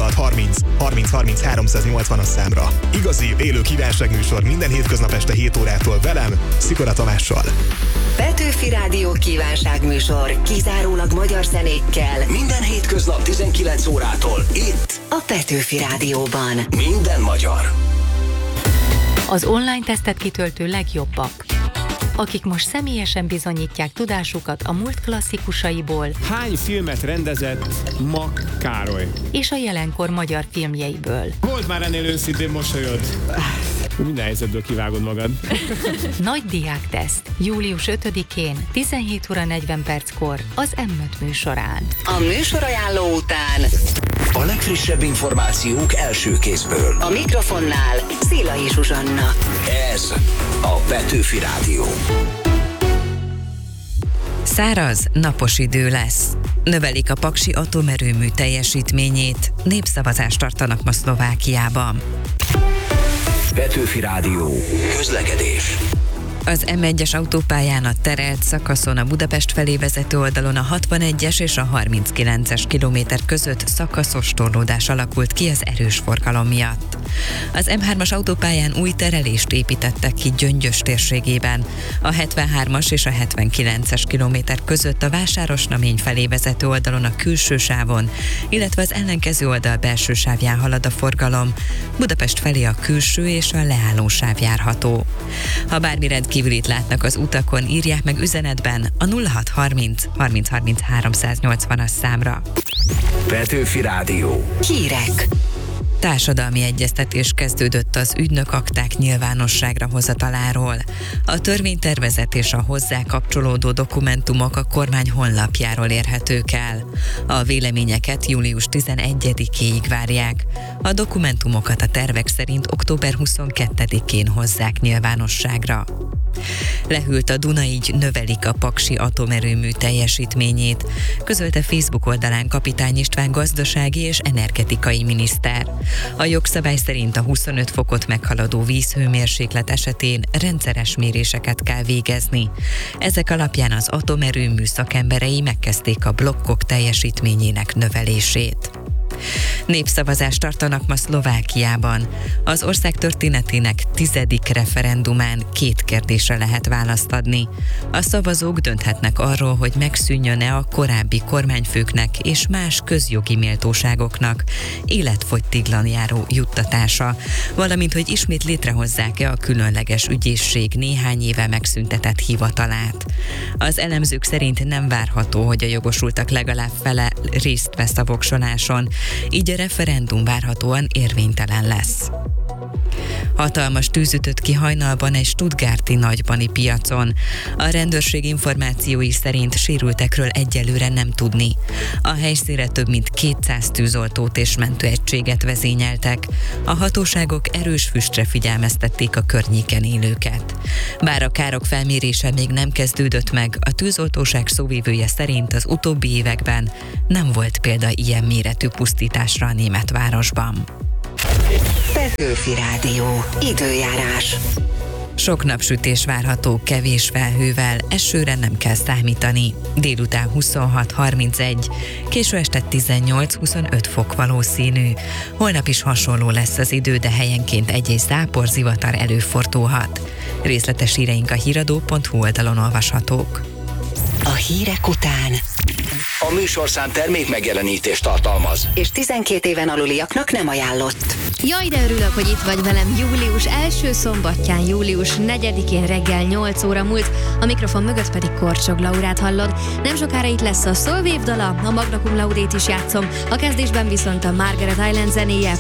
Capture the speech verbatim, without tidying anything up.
nulla hat harminc harminc harminc háromszáznyolcvanas számra. Igazi, élő kívánságműsor minden hétköznap este hét órától velem, Szikora Tamással. Petőfi Rádió kívánságműsor kizárólag magyar zenékkel. Minden hétköznap tizenkilenc órától itt a Petőfi Rádióban. Minden magyar. Az online tesztet kitöltő legjobbak, akik most személyesen bizonyítják tudásukat a múlt klasszikusaiból. Hány filmet rendezett Mak Károly? És a jelenkor magyar filmjeiből. Volt már ennél őszintén mosolyod. Minden helyzetből kivágod magad. Nagy diákteszt. július ötödikén tizenhét óra negyven perckor az em öt műsorán. A műsorajánló után a legfrissebb információk első kézből. A mikrofonnál Szilai Zsuzsanna. Ez a Petőfi Rádió. Száraz, napos idő lesz. Növelik a paksi atomerőmű teljesítményét. Népszavazást tartanak ma Szlovákiában. Petőfi Rádió. Közlekedés. Az em egyes autópályán a terelt szakaszon a Budapest felé vezető oldalon a hatvanegyes és a harminckilences kilométer között szakaszos torlódás alakult ki az erős forgalom miatt. Az em hármas autópályán új terelést építettek ki Gyöngyös térségében. A hetvenhármas és a hetvenkilences kilométer között a Vásárosnamény felé vezető oldalon a külső sávon, illetve az ellenkező oldal belső sávján halad a forgalom. Budapest felé a külső és a leálló sáv járható. Ha bármi rendkívülit látnak az utakon, írják meg üzenetben a nulla hat harminc harminc harminc háromszáznyolcvanas számra. Petőfi Rádió. Hírek. Társadalmi egyeztetés kezdődött az ügynökakták nyilvánosságra hozataláról. A törvénytervezet és a hozzá kapcsolódó dokumentumok a kormány honlapjáról érhetők el. A véleményeket július tizenegyedikéig várják. A dokumentumokat a tervek szerint október huszonkettedikén hozzák nyilvánosságra. Lehűlt a Duna, így növelik a paksi atomerőmű teljesítményét, közölte Facebook oldalán Kapitány István gazdasági és energetikai miniszter. A jogszabály szerint a huszonöt fokot meghaladó vízhőmérséklet esetén rendszeres méréseket kell végezni. Ezek alapján az atomerőmű szakemberei megkezdték a blokkok teljesítményének növelését. Népszavazást tartanak ma Szlovákiában. Az ország történetének tizedik referendumán két kérdésre lehet választ adni. A szavazók dönthetnek arról, hogy megszűnjön-e a korábbi kormányfőknek és más közjogi méltóságoknak életfogytiglan járó juttatása, valamint hogy ismét létrehozzák-e a különleges ügyészség néhány éve megszüntetett hivatalát. Az elemzők szerint nem várható, hogy a jogosultak legalább fele részt vesz a voksoláson, így a referendum várhatóan érvénytelen lesz. Hatalmas tűz ütött ki hajnalban egy stuttgarti nagybani piacon. A rendőrség információi szerint sérültekről egyelőre nem tudni. A helyszínre több mint kétszáz tűzoltót és mentőegységet vezényeltek. A hatóságok erős füstre figyelmeztették a környéken élőket. Bár a károk felmérése még nem kezdődött meg, a tűzoltóság szóvivője szerint az utóbbi években nem volt példa ilyen méretű pusztításra a német városban. Petőfi Rádió. Időjárás. Sok napsütés várható kevés felhővel, esőre nem kell számítani. Délután huszonhat harmincegy, késő este tizennyolc-huszonöt fok valószínű. Holnap is hasonló lesz az idő, de helyenként egy-egy zápor, zivatar előfordulhat. Részletes híreink a híradó pont hu oldalon olvashatók. A hírek után A műsorszám termék megjelenítést tartalmaz, és tizenkét éven aluliaknak nem ajánlott. Jaj, de örülök, hogy itt vagy velem július első szombatján, július negyedikén reggel nyolc óra múlt, a mikrofon mögött pedig Korcsog Laurát hallod. Nem sokára itt lesz a Soul Wave dala, a Magna Cum Laudét is játszom, a kezdésben viszont a Margaret Island zenéje,